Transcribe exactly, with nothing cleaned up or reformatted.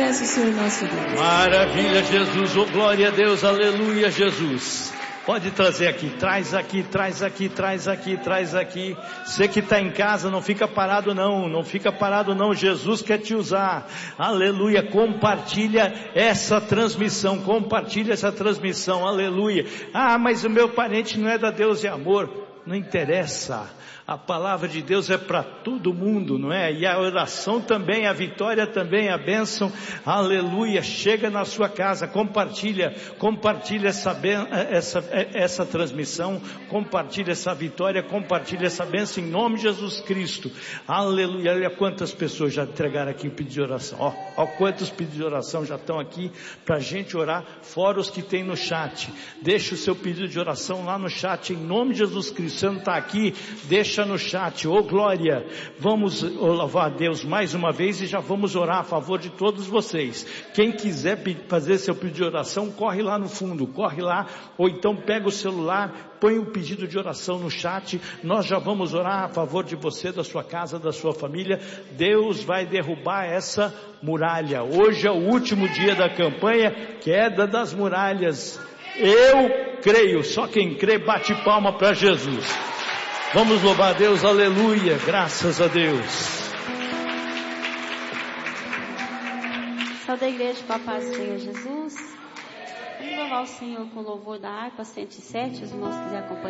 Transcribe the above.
agradece o Senhor nosso Deus. Maravilha, Jesus. Oh, glória a Deus. Aleluia, Jesus. Pode trazer aqui, traz aqui, traz aqui, traz aqui, traz aqui. Você que está em casa, não fica parado não, não fica parado não, Jesus quer te usar. Aleluia, compartilha essa transmissão, compartilha essa transmissão, aleluia. Ah, mas o meu parente não é da Deus e Amor, não interessa. A palavra de Deus é para todo mundo, não é? E a oração também, a vitória também, a bênção, aleluia. Chega na sua casa, compartilha, compartilha essa, essa, essa transmissão, compartilha essa vitória, compartilha essa bênção em nome de Jesus Cristo, aleluia. Olha quantas pessoas já entregaram aqui o pedido de oração, ó, ó quantos pedidos de oração já estão aqui para a gente orar, fora os que tem no chat. Deixa o seu pedido de oração lá no chat, em nome de Jesus Cristo. Você não está aqui, deixa no chat, ô glória. Vamos louvar a Deus mais uma vez e já vamos orar a favor de todos vocês. Quem quiser fazer seu pedido de oração, corre lá no fundo, corre lá, ou então pega o celular, põe o pedido de oração no chat. Nós já vamos orar a favor de você, da sua casa, da sua família. Deus vai derrubar essa muralha. Hoje é o último dia da campanha, queda das muralhas. Eu creio, só quem crê bate palma para Jesus. Vamos louvar a Deus, aleluia, graças a Deus. Salve da igreja com a paz do Senhor Jesus. Vamos louvar o Senhor com o louvor da harpa cento e sete, os irmãos quiserem acompanhar.